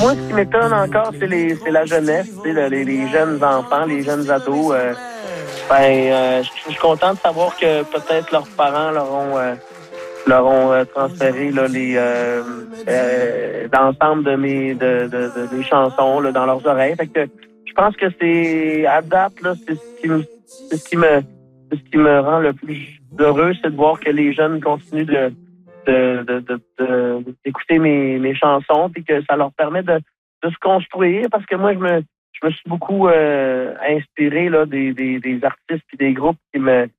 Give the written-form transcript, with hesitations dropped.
Moi, ce qui m'étonne encore, c'est la jeunesse, tu sais, les jeunes enfants, les jeunes ados. Je suis content de savoir que peut-être leurs parents leur ont transféré là, l'ensemble de mes chansons là, dans leurs oreilles. Fait que je pense que c'est à date là, c'est ce qui me rend le plus heureux, c'est de voir que les jeunes continuent d'écouter mes chansons, puis que ça leur permet de se construire, parce que moi je me suis beaucoup inspiré là des artistes et des groupes